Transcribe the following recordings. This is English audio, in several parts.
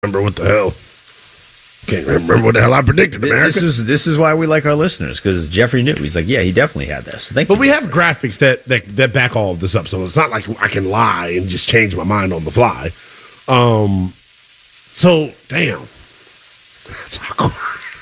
remember what the hell. Can't remember what the hell I predicted, America. This is why we like our listeners, because Jeffrey knew. He's like, yeah, he definitely had this. But we have graphics that back all of this up, so it's not like I can lie and just change my mind on the fly. So, damn. That's awkward.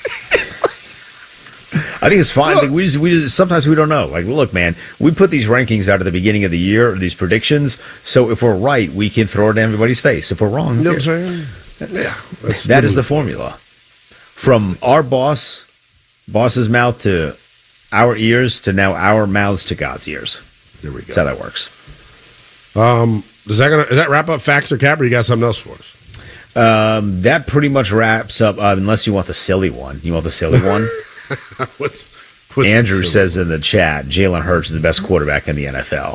I think it's fine. Look, we just sometimes we don't know. Like, look, man, we put these rankings out at the beginning of the year, these predictions, so if we're right, we can throw it in everybody's face. If we're wrong, you know what I'm saying? Yeah. That is the formula. From our boss's mouth to our ears to now our mouths to God's ears. There we go. That's how that works. Does that wrap up facts or cap, or you got something else for us? That pretty much wraps up, unless you want the silly one. You want the silly one? what's Andrew says in the chat, Jalen Hurts is the best quarterback in the NFL.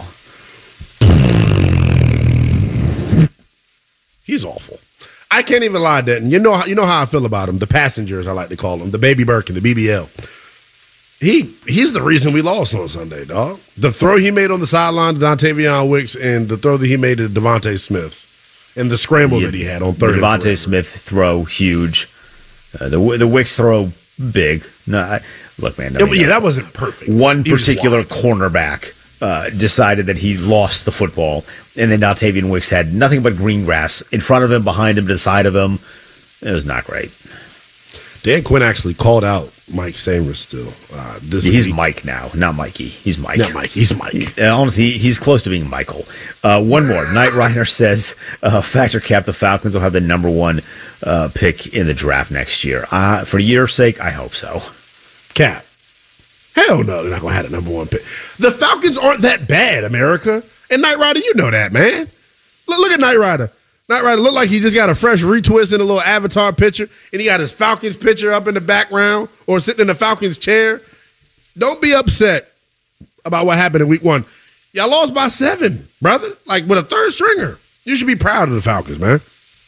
He's awful. I can't even lie, Denton. You know how I feel about him. The passengers, I like to call them. The Baby Birkin, the BBL. He's the reason we lost on Sunday, dog. The throw he made on the sideline to Dontavion Wicks and the throw that he made to Devontae Smith and the scramble that he had on third. Devontae Smith throw, huge. The Wicks throw, big. No, look, man. That wasn't perfect. One particular cornerback decided that he lost the football, and then Dontavion Wicks had nothing but green grass in front of him, behind him, to the side of him. It was not great. Dan Quinn actually called out Mike Samers still this He's week. Mike now, not Mikey. He's Mike. Not Mike. He's Mike. Honestly, he's close to being Michael. One more. Knight Rider says, factor cap, the Falcons will have the number one pick in the draft next year. For your sake, I hope so. Cap. Hell no, they're not going to have the number one pick. The Falcons aren't that bad, America. And Knight Rider, you know that, man. Look at Knight Rider. Knight Rider look like he just got a fresh retwist in a little avatar picture, and he got his Falcons picture up in the background or sitting in the Falcons chair. Don't be upset about what happened in week one. Y'all lost by 7, brother. Like, with a third stringer. You should be proud of the Falcons, man.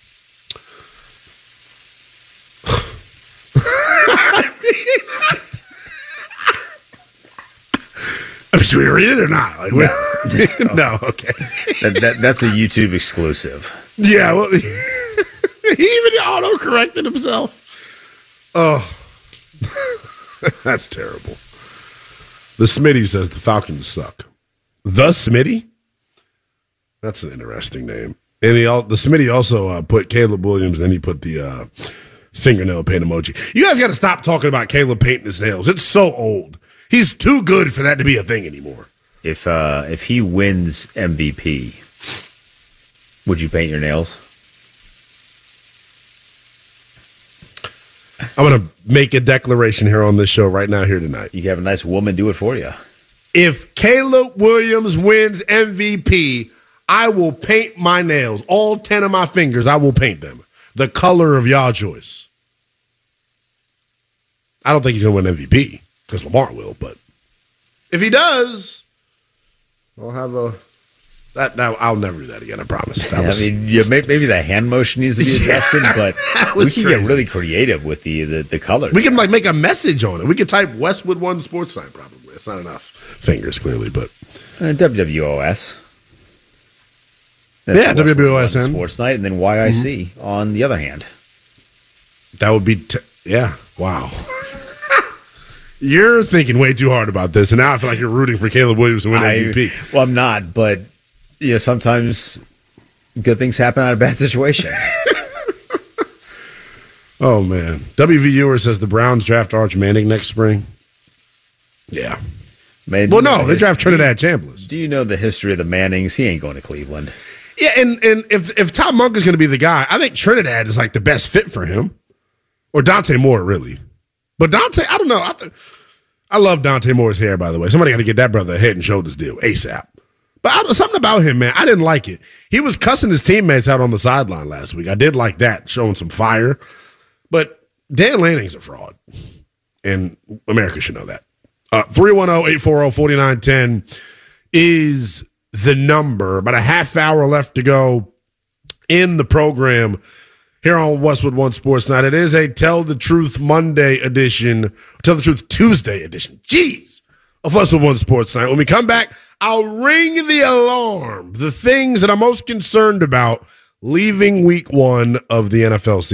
Should we read it or not? Like, no, okay. That's a YouTube exclusive. Yeah, well, he even auto-corrected himself. Oh, that's terrible. The Smitty says the Falcons suck. The Smitty? That's an interesting name. And the Smitty also put Caleb Williams, and he put the fingernail paint emoji. You guys got to stop talking about Caleb painting his nails. It's so old. He's too good for that to be a thing anymore. If he wins MVP, would you paint your nails? I'm going to make a declaration here on this show right now, here tonight. You can have a nice woman do it for you. If Caleb Williams wins MVP, I will paint my nails. All 10 of my fingers, I will paint them. The color of y'all choice. I don't think he's going to win MVP. Because Lamar will, but if he does, I'll have I'll never do that again. I promise. Maybe the hand motion needs to be adjusted, but we can get really creative with the colors. We can make a message on it. We can type Westwood One Sports Night. Probably it's not enough fingers clearly, but WWOS. WWOSN Sports Night, and then YIC on the other hand. That would be wow. You're thinking way too hard about this, and now I feel like you're rooting for Caleb Williams to win MVP. Well, I'm not, but sometimes good things happen out of bad situations. Oh, man. WVUer says the Browns draft Arch Manning next spring. Yeah. Man, well, no, they draft Trinidad Chambliss. Do you know the history of the Mannings? He ain't going to Cleveland. Yeah, and if Tom Monk is going to be the guy, I think Trinidad is like the best fit for him. Or Dante Moore, really. But Dante, I don't know. I love Dante Moore's hair, by the way. Somebody got to get that brother a Head and Shoulders deal ASAP. But something about him, man, I didn't like it. He was cussing his teammates out on the sideline last week. I did like that, showing some fire. But Dan Lanning's a fraud, and America should know that. 310-840-4910 is the number. About a half hour left to go in the program here on Westwood One Sports Night. It is a Tell the Truth Monday edition, Tell the Truth Tuesday edition. Jeez, of Westwood One Sports Night. When we come back, I'll ring the alarm. The things that I'm most concerned about leaving week one of the NFL season.